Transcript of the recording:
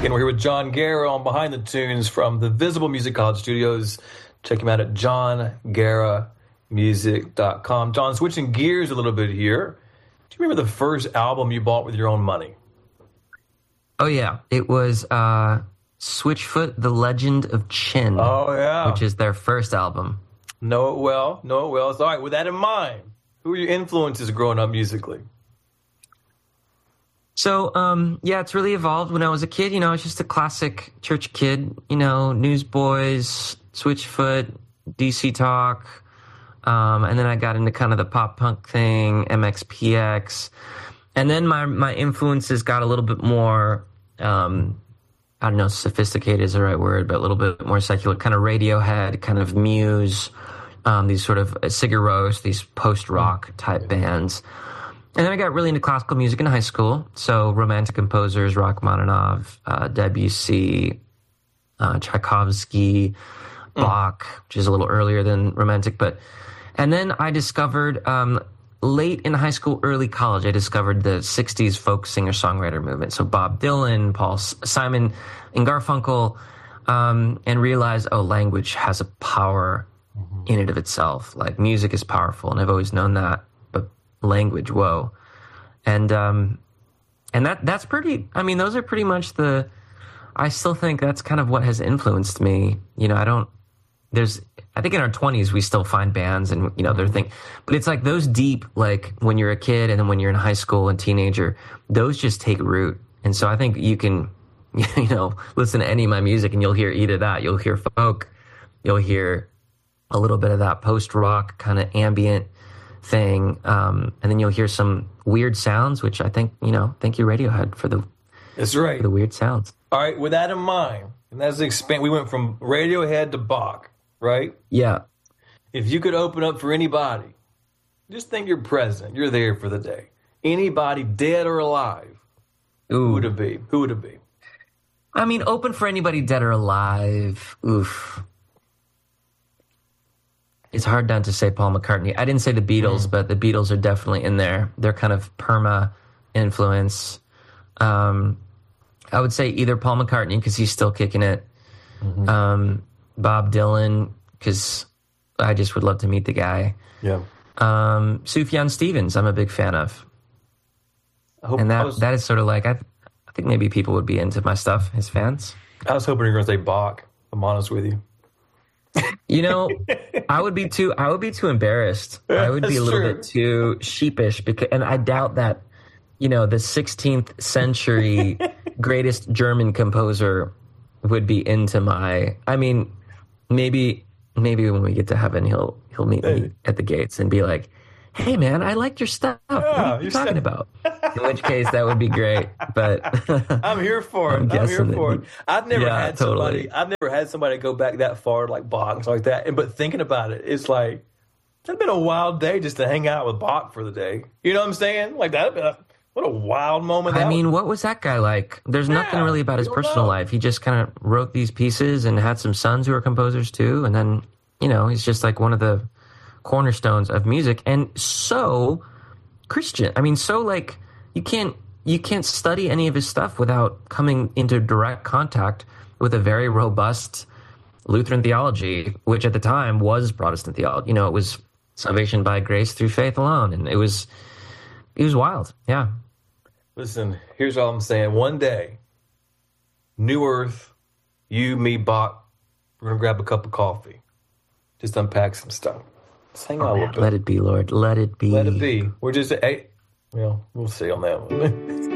Again, we're here with John Guerra on Behind the Tunes from the Visible Music College Studios. Check him out at johnguerramusic.com. John, switching gears a little bit here. Do you remember the first album you bought with your own money? Oh, yeah. It was Switchfoot, The Legend of Chin. Oh, yeah. Which is their first album. Know it well. Know it well. So, all right, with that in mind, who are your influences growing up musically? So, it's really evolved. When I was a kid, I was just a classic church kid, Newsboys, Switchfoot, DC Talk. And then I got into kind of the pop punk thing, MXPX. And then my influences got a little bit more, I don't know, sophisticated is the right word, but a little bit more secular, kind of Radiohead, kind of Muse, these sort of Sigur Rós, these post-rock type bands. And then I got really into classical music in high school. So Romantic composers, Rachmaninoff, Debussy, Tchaikovsky, Bach, which is a little earlier than Romantic. And then I discovered, late in high school, early college, I discovered the 60s folk singer-songwriter movement. So Bob Dylan, Paul Simon, and Garfunkel, and realized, language has a power in and of itself. Like, music is powerful, and I've always known that. Language, whoa. And that's pretty, those are pretty much I still think that's kind of what has influenced me. I think in our 20s we still find bands and, they're things, but it's like those deep, like when you're a kid and then when you're in high school and teenager, those just take root. And so I think you can, listen to any of my music and you'll hear either that, you'll hear folk, you'll hear a little bit of that post-rock kind of ambient thing, and then you'll hear some weird sounds, which I think, thank you Radiohead for that's right, for the weird sounds. All right, with that in mind, and that's we went from Radiohead to Bach, right? Yeah. If you could open up for anybody, just think you're present, you're there for the day. Anybody, dead or alive, who would it be? Who would it be? Open for anybody dead or alive. Oof. It's hard not to say Paul McCartney. I didn't say the Beatles, but the Beatles are definitely in there. They're kind of perma influence. I would say either Paul McCartney because he's still kicking it. Bob Dylan because I just would love to meet the guy. Yeah. Sufjan Stevens, I'm a big fan of. That is sort of like I think maybe people would be into my stuff, his fans. I was hoping you were going to say Bach. I'm honest with you. I would be too embarrassed. I would be a little bit too sheepish and I doubt that, the 16th century greatest German composer would be into maybe when we get to heaven, he'll meet me at the gates and be like, hey man, I liked your stuff. What are you talking about? In which case that would be great. But I'm here for it. I'm here for it. I've never had somebody go back that far like Bach and stuff like that. But thinking about it, it's like that'd been a wild day just to hang out with Bach for the day. You know what I'm saying? Like what a wild moment. What was that guy like? There's nothing really about his personal life. He just kind of wrote these pieces and had some sons who are composers too. And then, he's just like one of the cornerstones of music and so Christian. You can't study any of his stuff without coming into direct contact with a very robust Lutheran theology, which at the time was Protestant theology. It was salvation by grace through faith alone, and it was wild. Yeah. Listen, here's all I'm saying. One day, New Earth, you, me, Bach, we're gonna grab a cup of coffee, just unpack some stuff. Let's hang out a little bit. Let it be, Lord. Let it be. Let it be. We're just, we'll see on that one.